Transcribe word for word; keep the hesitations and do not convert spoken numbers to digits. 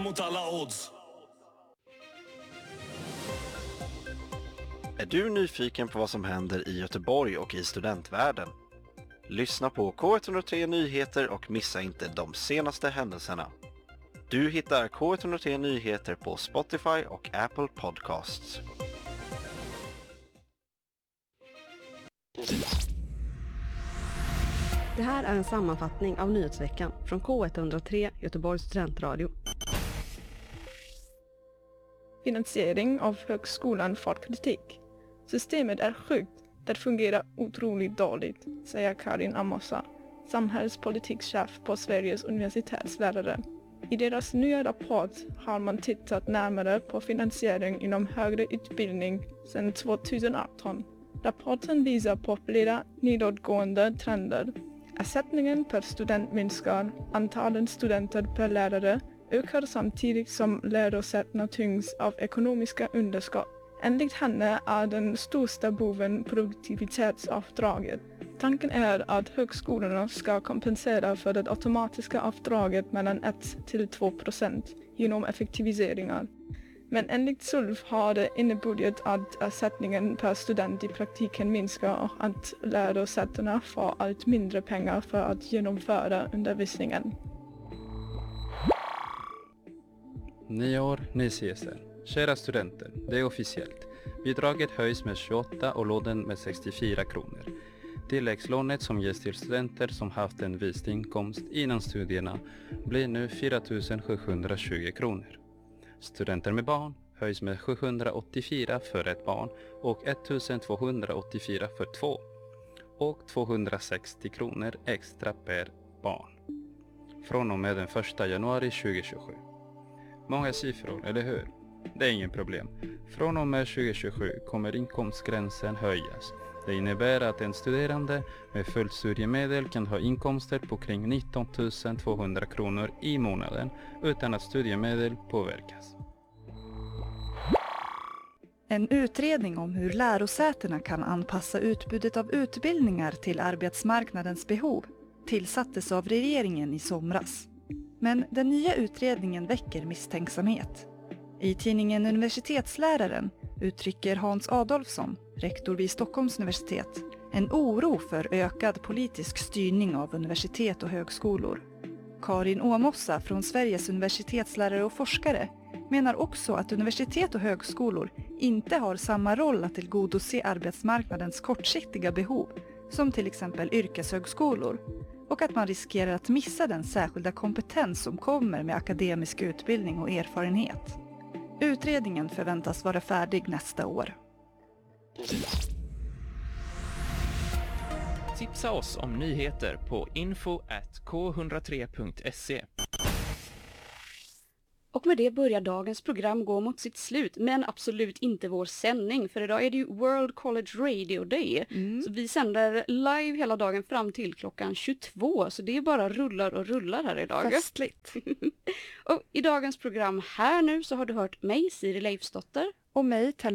Mot alla odds. Är du nyfiken på vad som händer i Göteborg och i studentvärlden? Lyssna på K ett noll tre Nyheter och missa inte de senaste händelserna. Du hittar K ett noll tre Nyheter på Spotify och Apple Podcasts. Det här är en sammanfattning av nyhetsveckan från K ett noll tre Göteborgs studentradio. Finansiering av högskolan får kritik. Systemet är sjukt, det fungerar otroligt dåligt, säger Karin Amossa, samhällspolitikchef på Sveriges universitetslärare. I deras nya rapport har man tittat närmare på finansiering inom högre utbildning sedan tjugoarton. Rapporten visar på flera nedåtgående trender. Ersättningen per student minskar, antalet studenter per lärare ökar samtidigt som lärosätena tyngs av ekonomiska underskott. Enligt henne är den största boven produktivitetsavdraget. Tanken är att högskolorna ska kompensera för det automatiska avdraget mellan ett till två procent genom effektiviseringar. Men enligt S U L F har det inneburit att ersättningen per student i praktiken minskar och att lärosätena får allt mindre pengar för att genomföra undervisningen. Nio år, ny C S N. Kära studenter, det är officiellt. Bidraget höjs med tjugoåtta och lånen med sextiofyra kronor. Tilläggslånet som ges till studenter som haft en viss inkomst innan studierna blir nu fyra tusen sjuhundratjugo kronor. Studenter med barn höjs med sjuhundraåttiofyra för ett barn och ettusentvåhundraåttiofyra för två och tvåhundrasextio kronor extra per barn. Från och med den första januari tjugohundratjugosju. Många siffror, eller hur? Det är ingen problem. Från och med tjugohundratjugosju kommer inkomstgränsen höjas. Det innebär att en studerande med fullt studiemedel kan ha inkomster på kring nitton tusen tvåhundra kronor i månaden utan att studiemedel påverkas. En utredning om hur lärosätena kan anpassa utbudet av utbildningar till arbetsmarknadens behov tillsattes av regeringen i somras. Men den nya utredningen väcker misstänksamhet. I tidningen Universitetsläraren uttrycker Hans Adolfsson, rektor vid Stockholms universitet, en oro för ökad politisk styrning av universitet och högskolor. Karin Åmossa från Sveriges universitetslärare och forskare menar också att universitet och högskolor inte har samma roll att tillgodose arbetsmarknadens kortsiktiga behov som till exempel yrkeshögskolor och att man riskerar att missa den särskilda kompetens som kommer med akademisk utbildning och erfarenhet. Utredningen förväntas vara färdig nästa år. Tipsa oss om nyheter på info at k ett noll tre punkt se. Och med det börjar dagens program gå mot sitt slut, men absolut inte vår sändning, för idag är det ju World College Radio Day. Mm. Så vi sänder live hela dagen fram till klockan tjugotvå, så det är bara rullar och rullar här idag. Festligt. Och i dagens program här nu så har du hört mig, Siri Leifsdotter. Och mig,